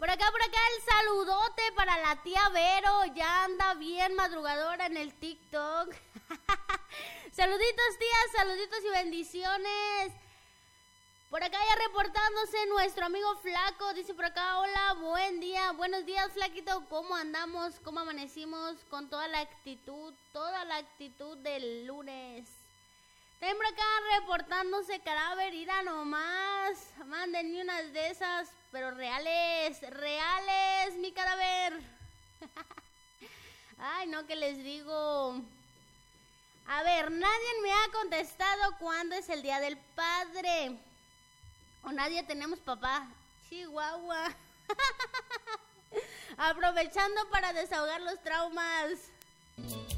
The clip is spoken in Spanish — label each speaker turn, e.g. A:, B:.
A: Por acá el saludote para la tía Vero. Ya anda bien madrugadora en el TikTok. Saluditos, tía, saluditos y bendiciones. Por acá ya reportándose nuestro amigo Flaco. Dice por acá, hola, buen día. Buenos días, Flaquito. ¿Cómo andamos? ¿Cómo amanecimos? Con toda la actitud del lunes. También por acá reportándose Cadáver, ira nomás. Mándenme unas de esas, pero reales, mi Cadáver. Ay, no, ¿qué les digo? A ver, nadie me ha contestado cuándo es el Día del Padre. O nadie tenemos papá. Chihuahua. Aprovechando para desahogar los traumas.